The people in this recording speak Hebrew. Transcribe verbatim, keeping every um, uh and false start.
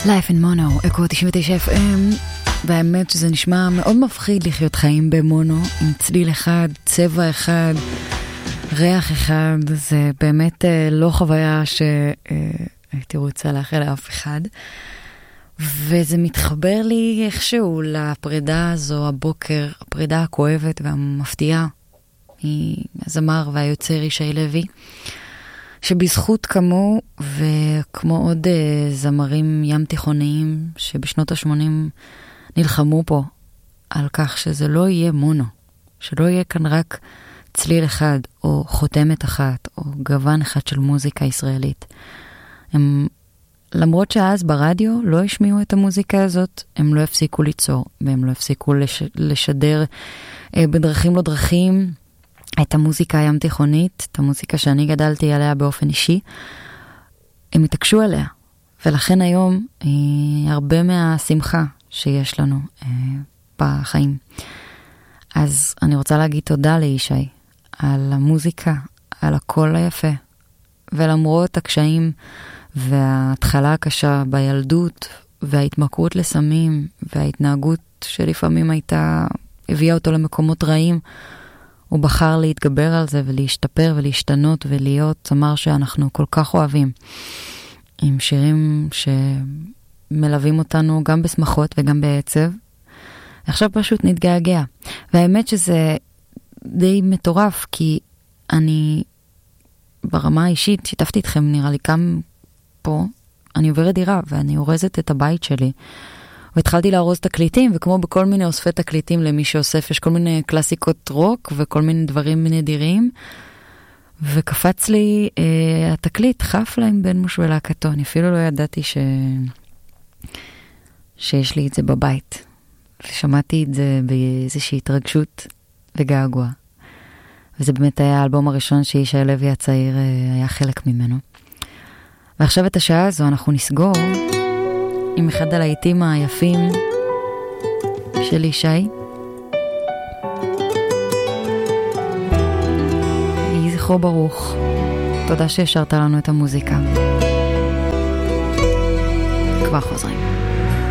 Life in Mono, אקו תשעים ותשע אף אם, והאמת שזה נשמע מאוד מפחיד לחיות חיים במונו, עם צליל אחד, צבע אחד, ריח אחד, זה באמת לא חוויה שהייתי רוצה לאחל לאף אחד, וזה מתחבר לי איכשהו לפרידה הזו הבוקר, הפרידה הכואבת והמפתיעה, מהזמר והיוצר ישי לוי, שבזכות כמו וכמו עוד uh, זמרים ים תיכוניים שבשנות ה-שמונים נלחמו פה על כך שזה לא יהיה מונו, שלא יהיה כאן רק צליל אחד או חותמת אחת או גוון אחד של מוזיקה ישראלית. הם, למרות שאז ברדיו לא השמיעו את המוזיקה הזאת, הם לא הפסיקו ליצור והם לא הפסיקו לש, לשדר uh, בדרכים לא דרכים את המוזיקה הים תיכונית, את המוזיקה שאני גדלתי עליה באופן אישי, הם התעקשו עליה. ולכן היום אה, הרבה מהשמחה שיש לנו אה, בחיים. אז אני רוצה להגיד תודה לישי על המוזיקה, על הקול היפה. ולמרות הקשיים וההתחלה הקשה בילדות וההתמכרות לסמים וההתנהגות שלפעמים הייתה, הביאה אותו למקומות רעים, הוא בחר להתגבר על זה ולהשתפר ולהשתנות ולהיות זמר שאנחנו כל כך אוהבים. עם שירים שמלווים אותנו גם בשמחות וגם בעצב. עכשיו פשוט נתגעגע. והאמת שזה די מטורף, כי אני ברמה האישית, שיתפתי אתכם נראה לי כאן פה, אני עוברת דירה ואני אורזת את הבית שלי. והתחלתי לארוז תקליטים, וכמו בכל מיני אוספי תקליטים למי שאוסף, יש כל מיני קלאסיקות רוק, וכל מיני דברים נדירים, וקפץ לי אה, התקליט, חף להם בן מוש ולהקתו. אני אפילו לא ידעתי ש... שיש לי את זה בבית. ושמעתי את זה באיזושהי התרגשות וגעגוע. וזה באמת היה האלבום הראשון שישי לוי הצעיר אה, היה חלק ממנו. ועכשיו את השעה הזו אנחנו נסגור עם אחד הלהיטים היפים של ישי. יהי זכרו ברוך. תודה שהשארת לנו את המוזיקה. כבר חוזרים.